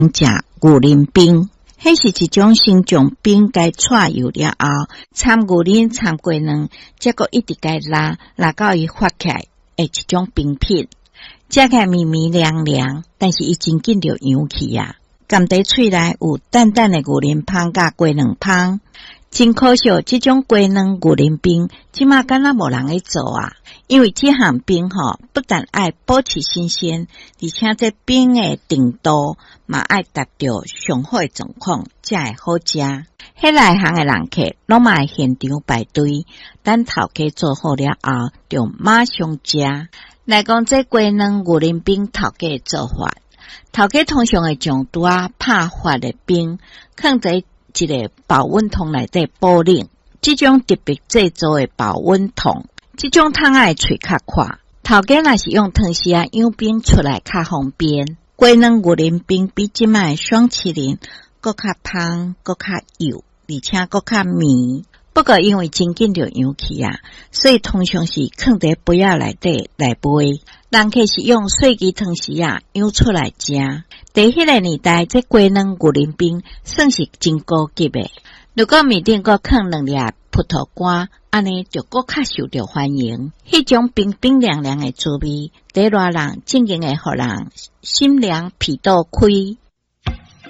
食牛奶冰。迄是一种先将冰该搓油了后，掺牛奶掺过卵，结果一直该拉到伊发起来的一种冰品。食起来绵绵凉凉，但是伊真紧就扬起啊！甘在喙内有淡淡的牛奶香甲鸡卵香。真可惜，这种鸡卵牛奶冰，即马敢若无人会做啊！因为这项冰不但爱保持新鲜，而且这冰的程度嘛爱达到上好的状况，才会好食。迄内行的人客，拢嘛会现场排队，等头家做好了后，就马上食。来讲这鸡卵牛奶冰头家的做法，头家通常会将拄拍发的冰放在一个保温桶内底保冷，这种特别制作的保温桶，这种桶仔的喙较宽，头家若是用汤匙养冰出来较方便。鸡卵牛奶冰比即卖双麒麟搁较香，搁较幼，而且搁较绵。不过因为真紧就扬起啊，所以通常是放在杯仔内底来卖。人客是用细支汤匙养出来食。在迄个年代，这鸡卵牛奶冰算是真高级的。如果面顶搁放2粒葡萄干，安尼就搁较受到欢迎。迄种冰冰凉凉的滋味，在热人正经会互人心凉脾肚开。